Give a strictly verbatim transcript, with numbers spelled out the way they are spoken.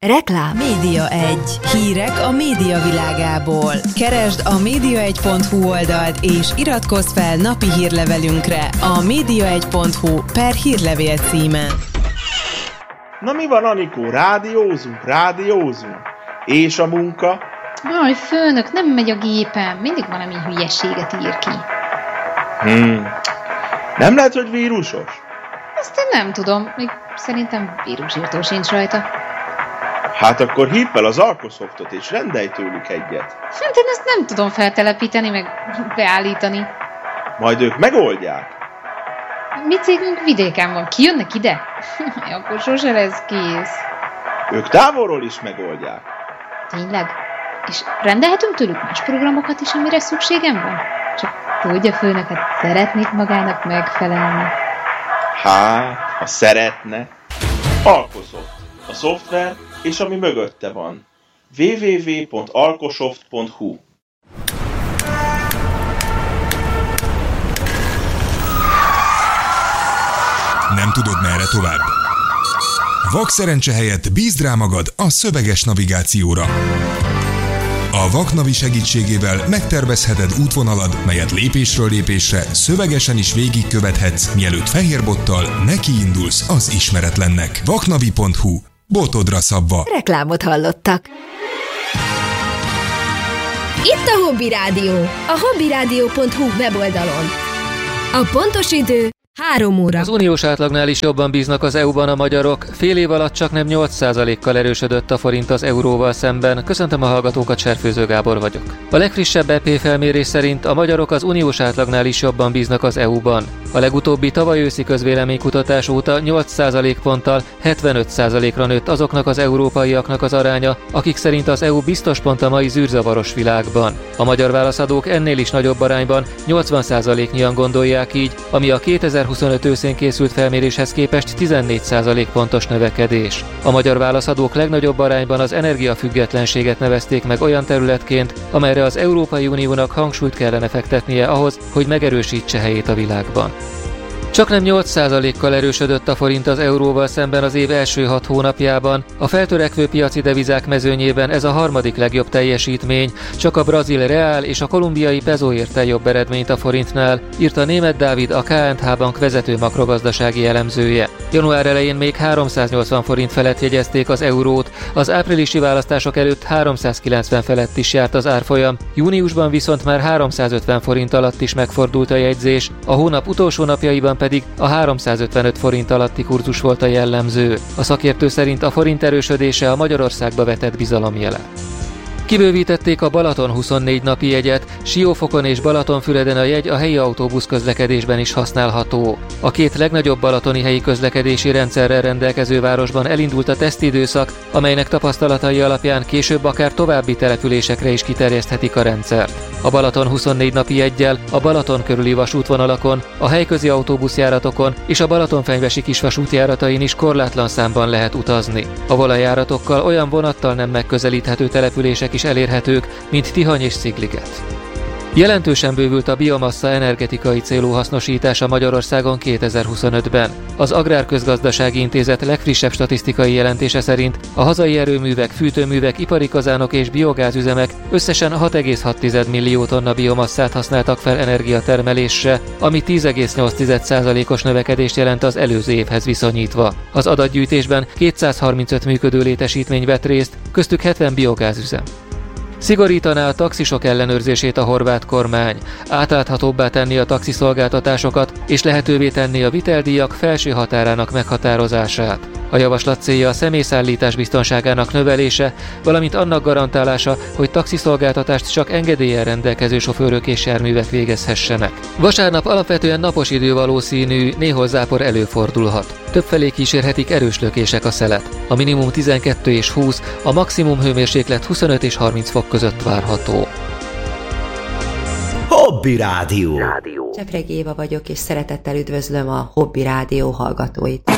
Reklám. Média egy. Hírek a média világából. Keresd a média egy pont hu oldalt és iratkozz fel napi hírlevelünkre a média egy pont hu per hírlevél címen. Na mi van, Anikó? Rádiózunk, rádiózunk. És a munka? Aj, főnök, nem megy a gépem. Mindig valami hülyeséget ír ki. Hmm. Nem lehet, hogy vírusos? Ezt én nem tudom. Még szerintem vírusírtó sincs rajta. Hát akkor hívd fel az Alkosoftot és rendelj tőlük egyet. Hát én ezt nem tudom feltelepíteni, meg beállítani. Majd ők megoldják. Mi cégünk vidéken van. Kijönnek ide? Akkor sose lesz kész. Ők távolról is megoldják. Tényleg? És rendelhetünk tőlük más programokat is, amire szükségem van? Csak tudja, főnöket, szeretnék magának megfelelni. Hát, ha szeretne. Alkosoft. A szoftver és ami mögötte van. double-u double-u double-u pont alkosoft pont hu Nem tudod, merre tovább? Vak szerencse helyett bízd rá magad a szöveges navigációra. A Vaknavi segítségével megtervezheted útvonalad, melyet lépésről lépésre szövegesen is végigkövethetsz, mielőtt fehérbottal nekiindulsz az ismeretlennek. vaknavi pont hu. Botodra szabva. Reklámot hallottak. Itt a Hobby Rádió, a hobbyradio pont hu weboldalon. A pontos idő három óra. Az uniós átlagnál is jobban bíznak az é u-ban a magyarok. Fél év alatt csaknem nyolc százalékkal erősödött a forint az euróval szemben. Köszöntöm a hallgatókat, Serfőző Gábor vagyok. A legfrissebb é pé felmérés szerint a magyarok az uniós átlagnál is jobban bíznak az é u-ban. A legutóbbi tavaly őszi közvéleménykutatás óta nyolc százalékponttal hetvenöt százalékra nőtt azoknak az európaiaknak az aránya, akik szerint az é u biztos pont a mai zűrzavaros világban. A magyar válaszadók ennél is nagyobb arányban nyolcvan százaléknyian gondolják így, ami a kétezer-huszonöt őszén készült felméréshez képest tizennégy százalékpontos növekedés. A magyar válaszadók legnagyobb arányban az energiafüggetlenséget nevezték meg olyan területként, amelyre az Európai Uniónak hangsúlyt kellene fektetnie ahhoz, hogy megerősítse helyét a világban. Csaknem nyolc százalékkal erősödött a forint az euróval szemben az év első hat hónapjában. A feltörekvő piaci devizák mezőnyében ez a harmadik legjobb teljesítmény, csak a brazil reál és a kolumbiai peso érte jobb eredményt a forintnál, írta Németh Dávid, a ká en há Bank vezető makrogazdasági elemzője. Január elején még háromszáznyolcvan forint felett jegyezték az eurót, az áprilisi választások előtt háromszázkilencven felett is járt az árfolyam, júniusban viszont már háromszázötven forint alatt is megfordult a jegyzés, a hónap utolsó napjaiban pedig a háromszázötvenöt forint alatti kurzus volt a jellemző. A szakértő szerint a forint erősödése a Magyarországba vetett bizalom jele. Kibővítették a Balaton huszonnégy napi jegyet, Siófokon és Balatonfüreden a jegy a helyi autóbusz közlekedésben is használható. A két legnagyobb balatoni helyi közlekedési rendszerrel rendelkező városban elindult a tesztidőszak, amelynek tapasztalatai alapján később akár további településekre is kiterjeszthetik a rendszert. A Balaton huszonnégy napi jeggyel a Balaton körüli vasútvonalakon, a helyközi autóbuszjáratokon és a Balatonfenyvesi kisvasútjáratain is korlátlan számban lehet utazni. A volajjáratokkal olyan vonattal nem megközelíthető települések is elérhetők, mint Tihany és Szigliget. Jelentősen bővült a biomassa energetikai célú hasznosítása Magyarországon kétezer-huszonötben. Az Agrárközgazdasági Intézet legfrissebb statisztikai jelentése szerint a hazai erőművek, fűtőművek, ipari kazánok és biogázüzemek összesen hat egész hat millió tonna biomasszát használtak fel energiatermelésre, ami tíz egész nyolc százalékos növekedést jelent az előző évhez viszonyítva. Az adatgyűjtésben kétszázharmincöt működő létesítmény vett részt, köztük hetven biogázüzem. Szigorítaná a taxisok ellenőrzését a horvát kormány, átláthatóbbá tenni a taxiszolgáltatásokat és lehetővé tenni a viteldíjak felső határának meghatározását. A javaslat célja a személyszállítás biztonságának növelése, valamint annak garantálása, hogy taxiszolgáltatást csak engedéllyel rendelkező sofőrök és járművek végezhessenek. Vasárnap alapvetően napos idő valószínű, néhol zápor előfordulhat. Többfelé kísérhetik erős lökések a szelet. A minimum tizenkettő és húsz, a maximum hőmérséklet huszonöt és harminc fok között várható. Hobby Rádió. Csepregi Éva vagyok, és szeretettel üdvözlöm a Hobby Rádió hallgatóit.